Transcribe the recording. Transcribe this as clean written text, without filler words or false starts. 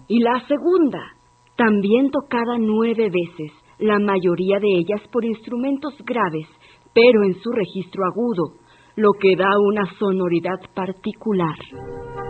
Y la segunda, también tocada 9 veces, la mayoría de ellas por instrumentos graves, pero en su registro agudo, lo que da una sonoridad particular.